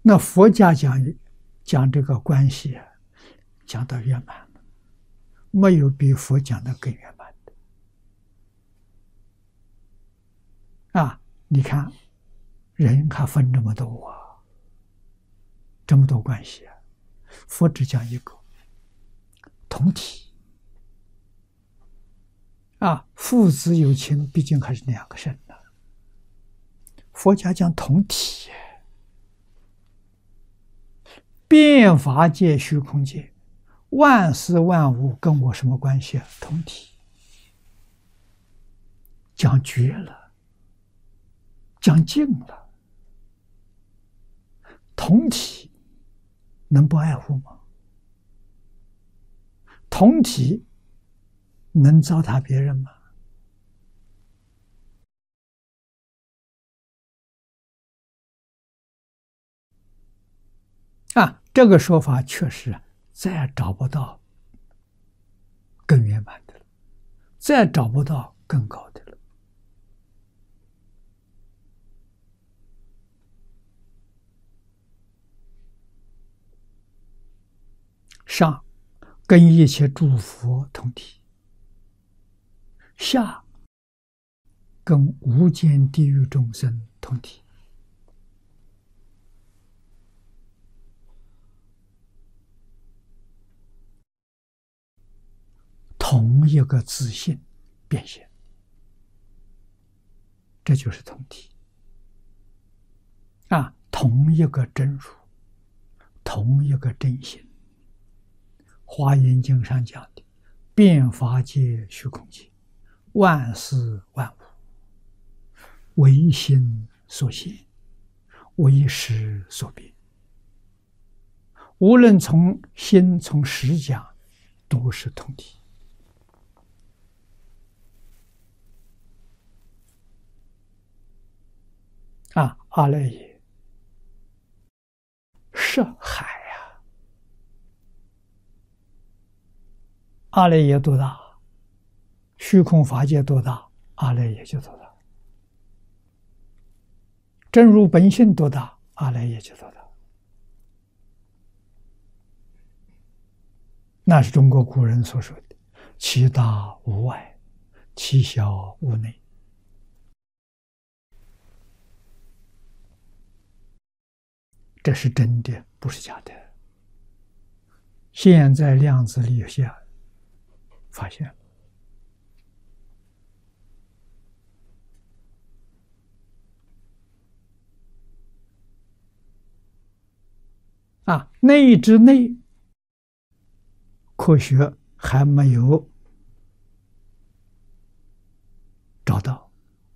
那佛家讲这个关系啊，讲到圆满了，没有比佛讲的更圆满的啊！你看，人还分这么多啊，这么多关系啊，佛只讲一个同体啊，父子有情，毕竟还是两个身的。佛家讲同体，变法界、虚空界，万事万物跟我什么关系啊？同体，讲绝了，讲尽了，同体能不爱护吗？同体能糟蹋别人吗？啊，这个说法确实再找不到更圆满的了，再找不到更高的了。上跟一切诸佛同体，下跟无间地狱众生同体。同一个自性变现，这就是同体啊！同一个真如，同一个真心。华严经上讲的，遍法界、虚空界，万事万物，唯心所现，唯识所变。无论从心从识讲，都是同体。啊，阿赖耶是海呀，阿赖耶多大？虚空法界多大？阿赖耶就多大。真如本性多大？阿赖耶就多大。那是中国古人所说的“其大无外，其小无内”。这是真的，不是假的。现在量子力学发现了啊，内之内，科学还没有找到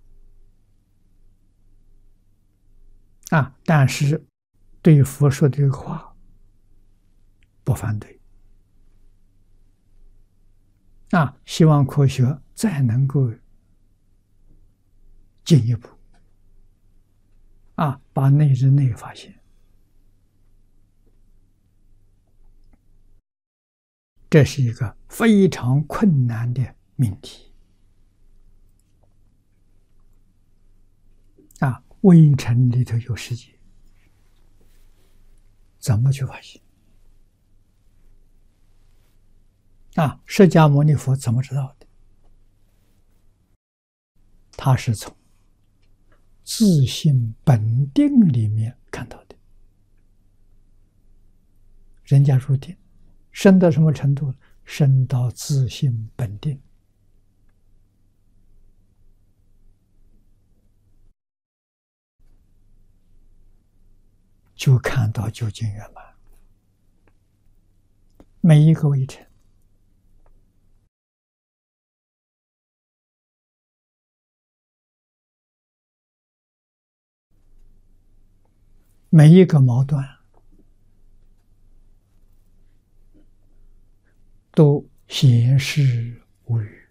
啊，但是对佛说的这个话不反对啊，希望科学再能够进一步啊，把内之内发现。这是一个非常困难的命题啊！微尘里头有世界，怎么去发现？啊，释迦牟尼佛怎么知道的？他是从自性本定里面看到的。人家入定，升到什么程度？升到自性本定，就看到究竟圆满。每一个微尘，每一个矛盾，都显示无语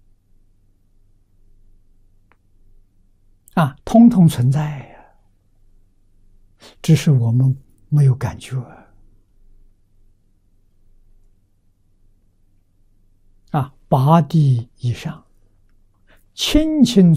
啊，通通存在呀，只是我们没有感觉啊。八地以上，清清